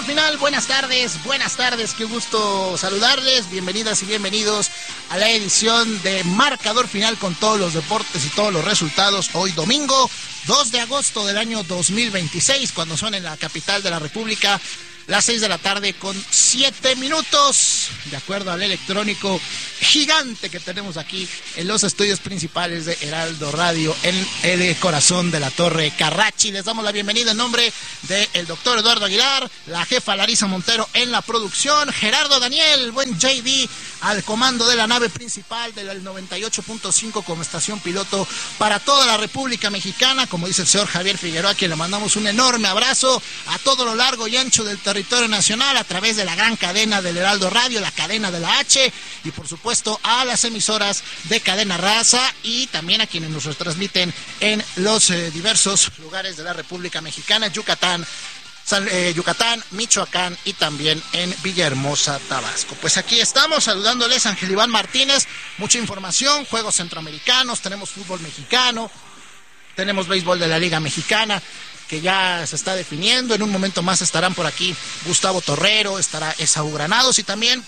Marcador Final, buenas tardes, qué gusto saludarles, bienvenidas y bienvenidos a la edición de Marcador Final con todos los deportes y todos los resultados, hoy domingo 2 de agosto del año 2026, cuando son en la capital de la República las 6 de la tarde con 7 minutos, de acuerdo al electrónico gigante que tenemos aquí en los estudios principales de Heraldo Radio, en el corazón de la Torre Carrachi. Les damos la bienvenida en nombre del doctor Eduardo Aguilar, la jefa Larisa Montero en la producción, Gerardo Daniel, buen JD, al comando de la nave principal del 98.5 como estación piloto para toda la República Mexicana, como dice el señor Javier Figueroa, a quien le mandamos un enorme abrazo a todo lo largo y ancho del territorio nacional a través de la gran cadena del Heraldo Radio, la cadena de la H, y por supuesto a las emisoras de Cadena Raza y también a quienes nos retransmiten en los diversos lugares de la República Mexicana, Yucatán, Michoacán y también en Villahermosa, Tabasco. Pues aquí estamos saludándoles, Ángel Iván Martínez, mucha información, juegos centroamericanos, tenemos fútbol mexicano, tenemos béisbol de la Liga Mexicana, que ya se está definiendo. En un momento más estarán por aquí Gustavo Torrero, estará Esaú Granados y también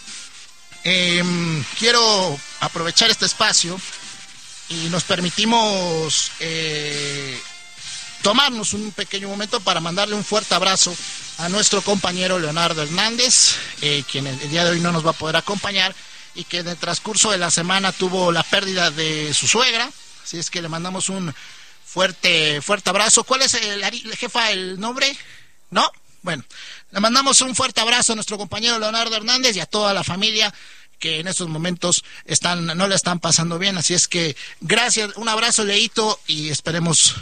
quiero aprovechar este espacio y nos permitimos tomarnos un pequeño momento para mandarle un fuerte abrazo a nuestro compañero Leonardo Hernández, quien el día de hoy no nos va a poder acompañar y que en el transcurso de la semana tuvo la pérdida de su suegra, así es que le mandamos un fuerte abrazo. ¿Cuál es jefa, el nombre? ¿No? Bueno, le mandamos un fuerte abrazo a nuestro compañero Leonardo Hernández y a toda la familia que en estos momentos no le están pasando bien. Así es que gracias, un abrazo, Leito, y esperemos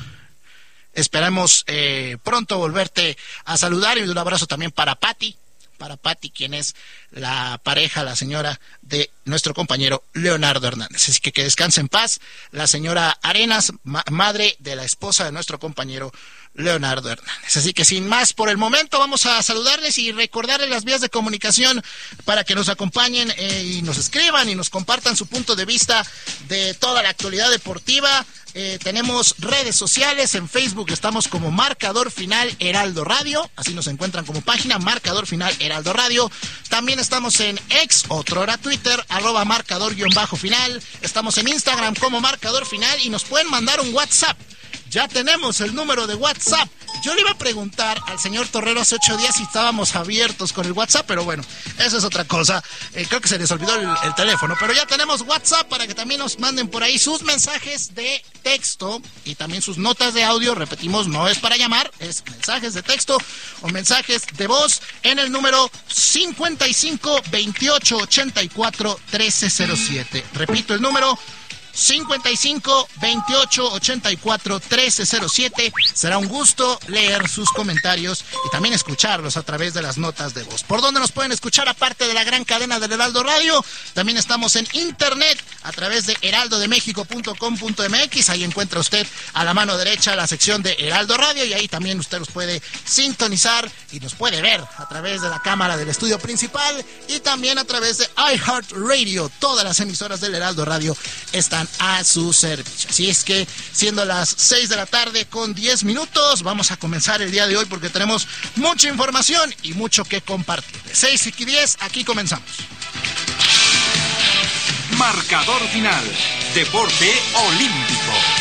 pronto volverte a saludar, y un abrazo también para Pati, quien es la pareja, la señora de nuestro compañero Leonardo Hernández. Así que descanse en paz la señora Arenas, madre de la esposa de nuestro compañero Leonardo Hernández. Así que sin más por el momento, vamos a saludarles y recordarles las vías de comunicación para que nos acompañen y nos escriban y nos compartan su punto de vista de toda la actualidad deportiva. Tenemos redes sociales, en Facebook estamos como Marcador Final Heraldo Radio, así nos encuentran como página Marcador Final Heraldo Radio. También estamos en X, otrora Twitter, @marcador_final. Estamos en Instagram como Marcador Final y nos pueden mandar un WhatsApp. Ya tenemos el número de WhatsApp. Yo le iba a preguntar al señor Torrero hace 8 días si estábamos abiertos con el WhatsApp, pero bueno, eso es otra cosa. Creo que se les olvidó el teléfono, pero ya tenemos WhatsApp para que también nos manden por ahí sus mensajes de texto y también sus notas de audio. Repetimos, no es para llamar, es mensajes de texto o mensajes de voz en el número 55 28 84 1307. Repito el número 55 28 84 1307. Será un gusto leer sus comentarios y también escucharlos a través de las notas de voz. ¿Por dónde nos pueden escuchar? Aparte de la gran cadena del Heraldo Radio, también estamos en internet a través de heraldodemexico.com.mx. Ahí encuentra usted a la mano derecha la sección de Heraldo Radio y ahí también usted nos puede sintonizar y nos puede ver a través de la cámara del estudio principal y también a través de iHeartRadio. Todas las emisoras del Heraldo Radio están a su servicio. Así es que, siendo las 6 de la tarde con 10 minutos, vamos a comenzar el día de hoy porque tenemos mucha información y mucho que compartir. De 6 y 10, aquí comenzamos. Marcador Final, deporte olímpico.